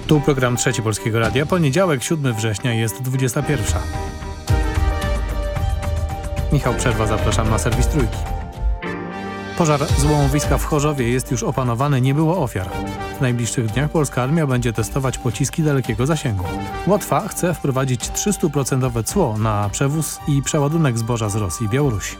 Tu program Trzeci Polskiego Radia. Poniedziałek, 7 września, jest 21. Michał Przerwa, zapraszam na serwis Trójki. Pożar złomowiska w Chorzowie jest już opanowany, nie było ofiar. W najbliższych dniach polska armia będzie testować pociski dalekiego zasięgu. Łotwa chce wprowadzić 300% cło na przewóz i przeładunek zboża z Rosji i Białorusi.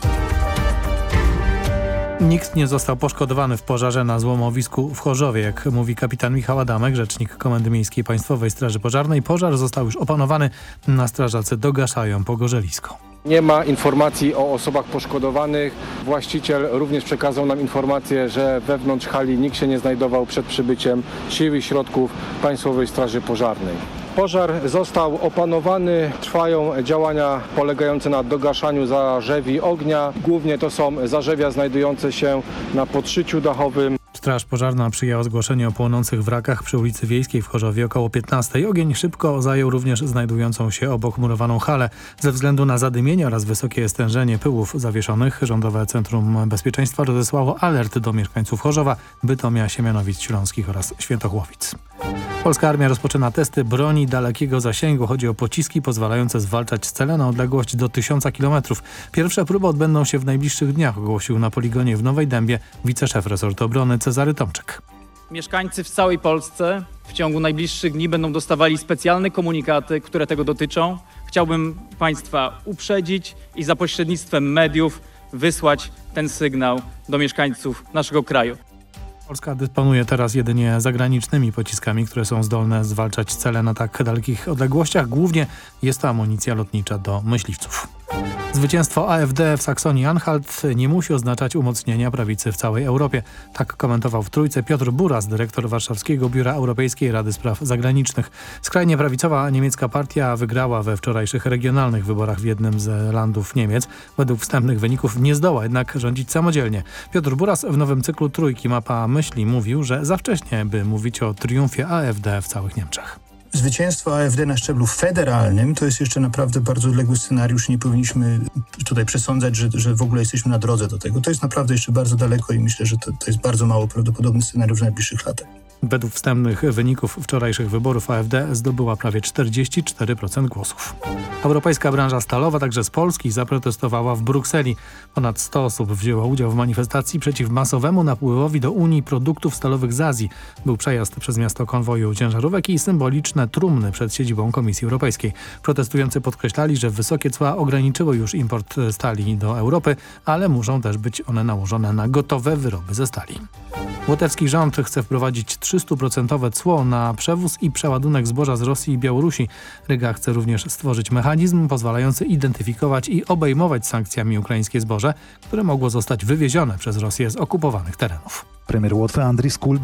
Nikt nie został poszkodowany w pożarze na złomowisku w Chorzowie, jak mówi kapitan Michał Adamek, rzecznik Komendy Miejskiej Państwowej Straży Pożarnej. Pożar został już opanowany, a strażacy dogaszają pogorzelisko. Nie ma informacji o osobach poszkodowanych. Właściciel również przekazał nam informację, że wewnątrz hali nikt się nie znajdował przed przybyciem sił i środków Państwowej Straży Pożarnej. Pożar został opanowany, trwają działania polegające na dogaszaniu zarzewi ognia. Głównie to są zarzewia znajdujące się na podszyciu dachowym. Straż Pożarna przyjęła zgłoszenie o płonących wrakach przy ulicy Wiejskiej w Chorzowie około 15. Ogień szybko zajął również znajdującą się obok murowaną halę. Ze względu na zadymienie oraz wysokie stężenie pyłów zawieszonych, Rządowe Centrum Bezpieczeństwa rozesłało alert do mieszkańców Chorzowa, Bytomia, Siemianowic Śląskich oraz Świętochłowic. Polska armia rozpoczyna testy broni dalekiego zasięgu. Chodzi o pociski pozwalające zwalczać cele na odległość do 1000 km. Pierwsze próby odbędą się w najbliższych dniach, ogłosił na poligonie w Nowej Dębie wiceszef resortu obrony Cezary Tomczyk. Mieszkańcy w całej Polsce w ciągu najbliższych dni będą dostawali specjalne komunikaty, które tego dotyczą. Chciałbym Państwa uprzedzić i za pośrednictwem mediów wysłać ten sygnał do mieszkańców naszego kraju. Polska dysponuje teraz jedynie zagranicznymi pociskami, które są zdolne zwalczać cele na tak dalekich odległościach. Głównie jest to amunicja lotnicza do myśliwców. Zwycięstwo AfD w Saksonii-Anhalt nie musi oznaczać umocnienia prawicy w całej Europie. Tak komentował w Trójce Piotr Buras, dyrektor Warszawskiego Biura Europejskiej Rady Spraw Zagranicznych. Skrajnie prawicowa niemiecka partia wygrała we wczorajszych regionalnych wyborach w jednym z landów Niemiec. Według wstępnych wyników nie zdoła jednak rządzić samodzielnie. Piotr Buras w nowym cyklu Trójki Mapa Myśli mówił, że za wcześnie, by mówić o triumfie AfD w całych Niemczech. Zwycięstwo AfD na szczeblu federalnym to jest jeszcze naprawdę bardzo odległy scenariusz. Nie powinniśmy tutaj przesądzać, że w ogóle jesteśmy na drodze do tego. To jest naprawdę jeszcze bardzo daleko i myślę, że to jest bardzo mało prawdopodobny scenariusz w najbliższych latach. Według wstępnych wyników wczorajszych wyborów AfD zdobyła prawie 44% głosów. Europejska branża stalowa, także z Polski, zaprotestowała w Brukseli. Ponad 100 osób wzięło udział w manifestacji przeciw masowemu napływowi do Unii produktów stalowych z Azji. Był przejazd przez miasto konwoju ciężarówek i symboliczne trumny przed siedzibą Komisji Europejskiej. Protestujący podkreślali, że wysokie cła ograniczyły już import stali do Europy, ale muszą też być one nałożone na gotowe wyroby ze stali. Łotewski rząd chce wprowadzić 300% cło na przewóz i przeładunek zboża z Rosji i Białorusi. Ryga chce również stworzyć mechanizm pozwalający identyfikować i obejmować sankcjami ukraińskie zboże, które mogło zostać wywiezione przez Rosję z okupowanych terenów. Premier Łotwy Andris Kulba